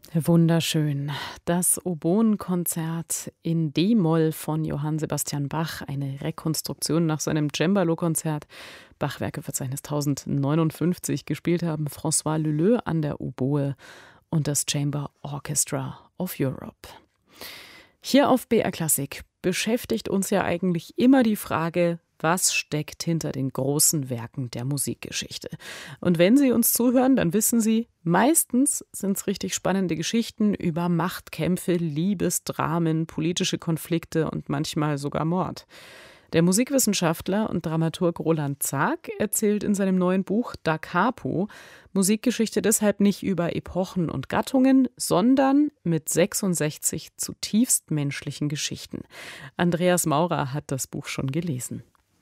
Wunderschön. Das Oboenkonzert in D-Moll von Johann Sebastian Bach, eine Rekonstruktion nach seinem Cembalo-Konzert. Bachwerkeverzeichnis 1059 gespielt haben François Leleux an der Oboe und das Chamber Orchestra of Europe. Hier auf BR Klassik beschäftigt uns ja eigentlich immer die Frage, was steckt hinter den großen Werken der Musikgeschichte? Und wenn Sie uns zuhören, dann wissen Sie, meistens sind es richtig spannende Geschichten über Machtkämpfe, Liebesdramen, politische Konflikte und manchmal sogar Mord. Der Musikwissenschaftler und Dramaturg Roland Zak erzählt in seinem neuen Buch Da Capo Musikgeschichte deshalb nicht über Epochen und Gattungen, sondern mit 66 zutiefst menschlichen Geschichten. Andreas Maurer hat das Buch schon gelesen.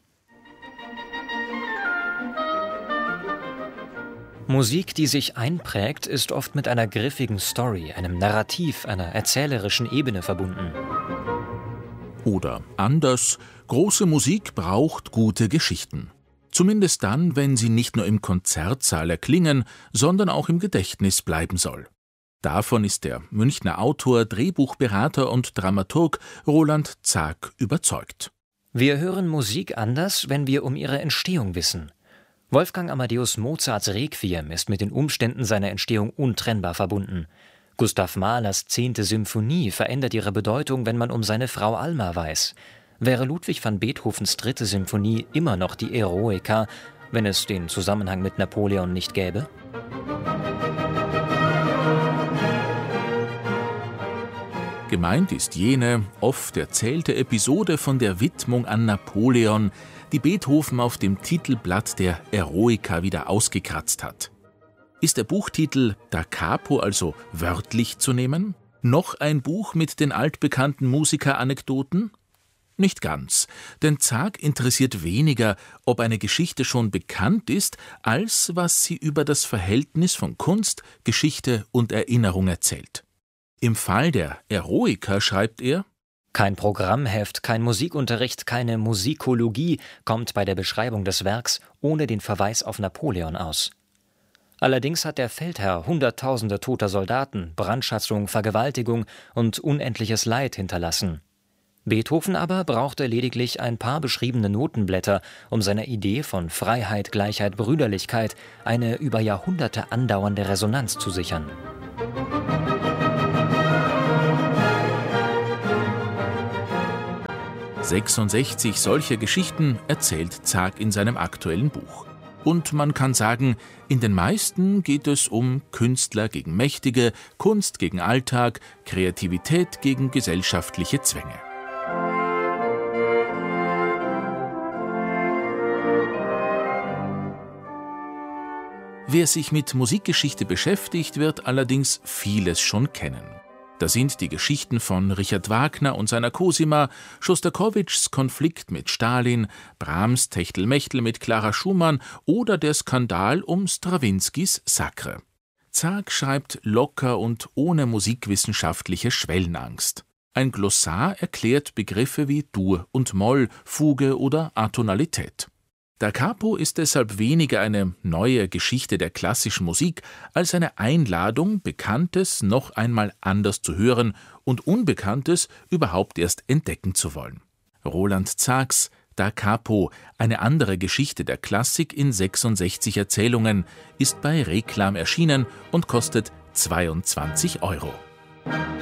Musik, die sich einprägt, ist oft mit einer griffigen Story, einem Narrativ, einer erzählerischen Ebene verbunden. Oder anders, große Musik braucht gute Geschichten. Zumindest dann, wenn sie nicht nur im Konzertsaal erklingen, sondern auch im Gedächtnis bleiben soll. Davon ist der Münchner Autor, Drehbuchberater und Dramaturg Roland Zak überzeugt. Wir hören Musik anders, wenn wir um ihre Entstehung wissen. Wolfgang Amadeus Mozarts Requiem ist mit den Umständen seiner Entstehung untrennbar verbunden. Gustav Mahlers 10. Symphonie verändert ihre Bedeutung, wenn man um seine Frau Alma weiß. Wäre Ludwig van Beethovens 3. Symphonie immer noch die Eroica, wenn es den Zusammenhang mit Napoleon nicht gäbe? Gemeint ist jene, oft erzählte Episode von der Widmung an Napoleon, die Beethoven auf dem Titelblatt der Eroica wieder ausgekratzt hat. Ist der Buchtitel Da Capo also wörtlich zu nehmen? Noch ein Buch mit den altbekannten Musikeranekdoten? Nicht ganz, denn Zak interessiert weniger, ob eine Geschichte schon bekannt ist, als was sie über das Verhältnis von Kunst, Geschichte und Erinnerung erzählt. Im Fall der Eroica schreibt er: Kein Programmheft, kein Musikunterricht, keine Musikologie kommt bei der Beschreibung des Werks ohne den Verweis auf Napoleon aus. Allerdings hat der Feldherr Hunderttausende toter Soldaten, Brandschatzung, Vergewaltigung und unendliches Leid hinterlassen. Beethoven aber brauchte lediglich ein paar beschriebene Notenblätter, um seiner Idee von Freiheit, Gleichheit, Brüderlichkeit eine über Jahrhunderte andauernde Resonanz zu sichern. »66 solcher Geschichten« erzählt Zak in seinem aktuellen Buch. Und man kann sagen, in den meisten geht es um Künstler gegen Mächtige, Kunst gegen Alltag, Kreativität gegen gesellschaftliche Zwänge. Wer sich mit Musikgeschichte beschäftigt, wird allerdings vieles schon kennen. Da sind die Geschichten von Richard Wagner und seiner Cosima, Schostakowitschs Konflikt mit Stalin, Brahms Techtelmechtel mit Clara Schumann oder der Skandal um Strawinskys Sacre. Zak schreibt locker und ohne musikwissenschaftliche Schwellenangst. Ein Glossar erklärt Begriffe wie Dur und Moll, Fuge oder Atonalität. Da Capo ist deshalb weniger eine neue Geschichte der klassischen Musik als eine Einladung, Bekanntes noch einmal anders zu hören und Unbekanntes überhaupt erst entdecken zu wollen. Roland Zaks Da Capo, eine andere Geschichte der Klassik in 66 Erzählungen, ist bei Reklam erschienen und kostet 22 €.